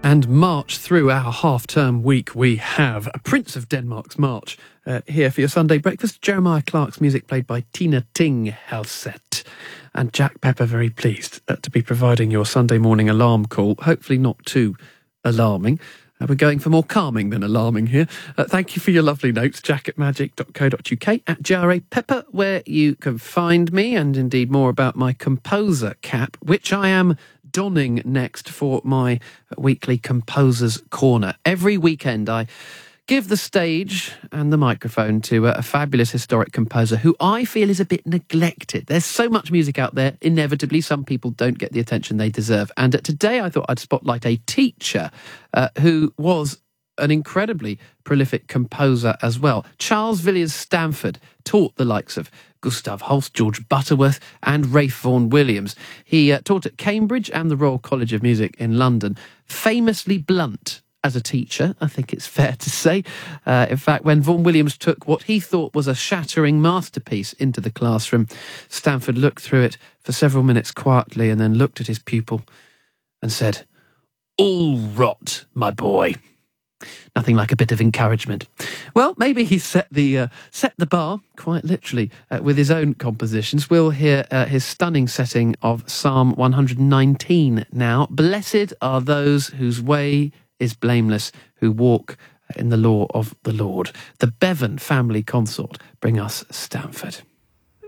And march through our half-term week, we have a Prince of Denmark's March here for your Sunday breakfast. Jeremiah Clark's music played by Tina Ting Halset. And Jack Pepper very pleased to be providing your Sunday morning alarm call. Hopefully not too alarming. We're going for more calming than alarming here. Thank you for your lovely notes. jack@magic.co.uk, at JRA Pepper, where you can find me, and indeed more about my composer cap, which I am donning next for my weekly Composer's Corner. Every weekend I give the stage and the microphone to a fabulous historic composer who I feel is a bit neglected. There's so much music out there, inevitably some people don't get the attention they deserve. And today I thought I'd spotlight a teacher who was an incredibly prolific composer as well. Charles Villiers Stanford taught the likes of Gustav Holst, George Butterworth and Ralph Vaughan Williams. He taught at Cambridge and the Royal College of Music in London. Famously blunt as a teacher, I think it's fair to say. In fact, when Vaughan Williams took what he thought was a shattering masterpiece into the classroom, Stanford looked through it for several minutes quietly and then looked at his pupil and said, "All rot, my boy." Nothing like a bit of encouragement. Well, maybe he set the bar, quite literally, with his own compositions. We'll hear his stunning setting of Psalm 119 now. Blessed are those whose way is blameless, who walk in the law of the Lord. The Bevan family consort bring us Stanford.